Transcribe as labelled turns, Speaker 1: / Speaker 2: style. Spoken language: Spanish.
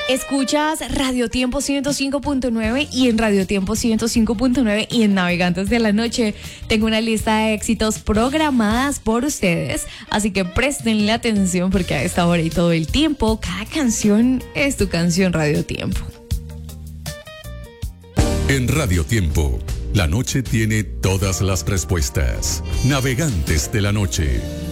Speaker 1: Escuchas Radio Tiempo 105.9 y en Radio Tiempo 105.9 y en Navegantes de la Noche tengo una lista de éxitos programadas por ustedes, así que prestenle atención porque a esta hora y todo el tiempo cada canción es tu canción. Radio Tiempo.
Speaker 2: En Radio Tiempo, la noche tiene todas las respuestas. Navegantes de la Noche.